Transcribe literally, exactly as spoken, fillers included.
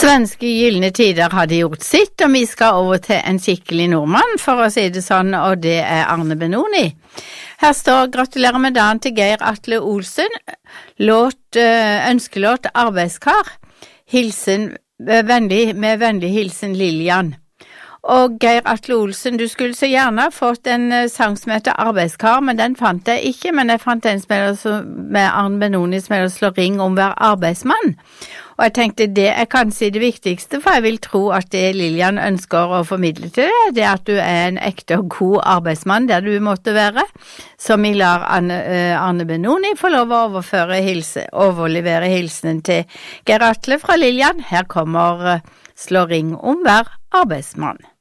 Svenske Gyllene Tider hadde gjort sitt, og vi skal over til en skikkelig nordmann, for å si det sånn, og det er Arne Benoni. Her står gratulerer med dagen til Geir Atle Olsen, låt, ønskelåt Arbeidskar, hilsen, vennlig, med vennlig hilsen Lilian. Og Geir Atle Olsen, du skulle så gjerne fått en sang som heter Arbeidskar, men den fant jeg ikke, men jeg fant en med Arne Benoni som heter Slå ring om hver arbeidsmann. Og jeg tenkte det er kanskje det viktigste, for jeg vil tro at det Lilian ønsker å formidle til deg, det er at du er en ekte og god arbeidsmann der du måtte være, så vi lar Arne, Arne Benoni få lov å overføre hilse, overlevere hilsenen til Geir Atle fra Lilian. Her kommer Slå ring om hver arbeidsmann.